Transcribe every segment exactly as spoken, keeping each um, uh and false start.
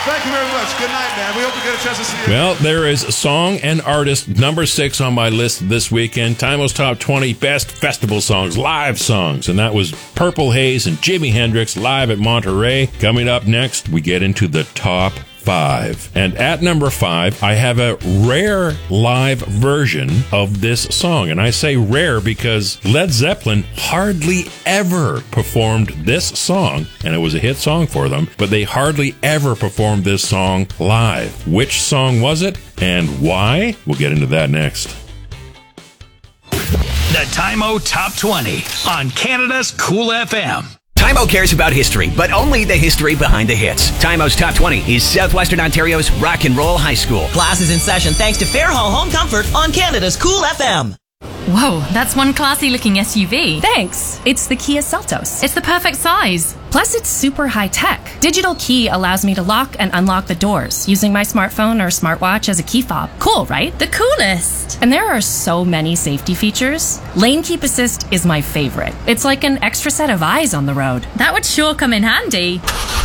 Thank you very much. Good night, man. We hope we get a chance to see you. Well, there is song and artist number six on my list this weekend. Timo's Top twenty Best Festival Songs, live songs. And that was Purple Haze and Jimi Hendrix live at Monterey. Coming up next, we get into the top five. And at number five, I have a rare live version of this song. And I say rare because Led Zeppelin hardly ever performed this song. And it was a hit song for them, but they hardly ever performed this song live. Which song was it and why? We'll get into that next. The Timo Top twenty on Canada's Cool F M. Timo cares about history, but only the history behind the hits. Timo's Top twenty is Southwestern Ontario's Rock and Roll High School. Class is in session thanks to Fairhall Home Comfort on Canada's Cool F M. Whoa, that's one classy looking S U V. Thanks. It's the Kia Seltos. It's the perfect size. Plus, it's super high tech. Digital key allows me to lock and unlock the doors using my smartphone or smartwatch as a key fob. Cool, right? The coolest. And there are so many safety features. Lane Keep Assist is my favorite. It's like an extra set of eyes on the road. That would sure come in handy.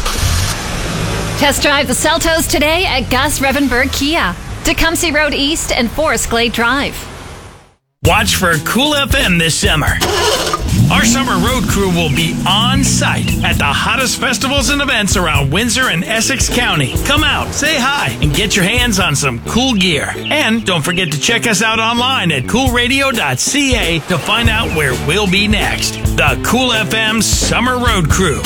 Test drive the Seltos today at Gus Revenberg Kia, Tecumseh Road East and Forest Glade Drive. Watch for Cool F M this summer. Our summer road crew will be on site at the hottest festivals and events around Windsor and Essex County. Come out, say hi, and get your hands on some cool gear. And don't forget to check us out online at cool radio dot c a to find out where we'll be next. The Cool F M Summer Road Crew.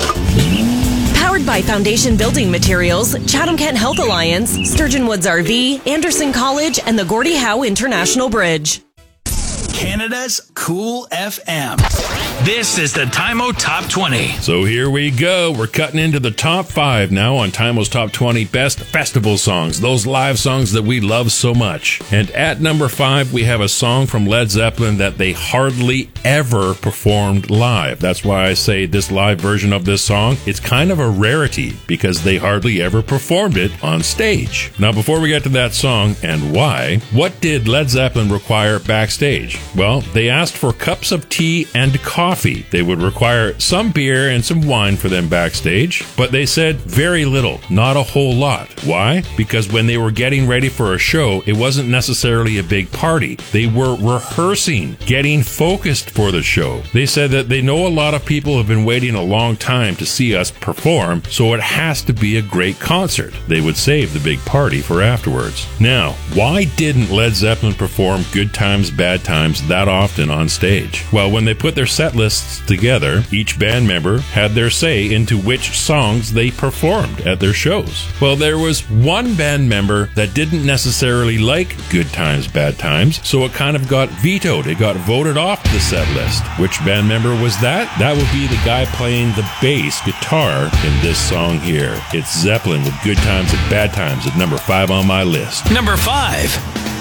Powered by Foundation Building Materials, Chatham-Kent Health Alliance, Sturgeon Woods R V, Anderson College, and the Gordie Howe International Bridge. Canada's Cool F M. This is the Timo Top twenty. So here we go. We're cutting into the top five now on Timo's Top twenty Best Festival Songs, those live songs that we love so much. And at number five, we have a song from Led Zeppelin that they hardly ever performed live. That's why I say this live version of this song, it's kind of a rarity because they hardly ever performed it on stage. Now, before we get to that song and why, what did Led Zeppelin require backstage? Well, they asked for cups of tea and coffee. They would require some beer and some wine for them backstage, but they said very little, not a whole lot. Why? Because when they were getting ready for a show, it wasn't necessarily a big party. They were rehearsing, getting focused for the show. They said that they know a lot of people have been waiting a long time to see us perform, so it has to be a great concert. They would save the big party for afterwards. Now, why didn't Led Zeppelin perform Good Times, Bad Times that often on stage? Well, when they put their set lists together, each band member had their say into which songs they performed at their shows. Well, there was one band member that didn't necessarily like Good Times, Bad Times, so it kind of got vetoed. It got voted off the set list. Which band member was that? That would be the guy playing the bass guitar in this song here. It's Zeppelin with Good Times and Bad Times at number five on my list. Number five.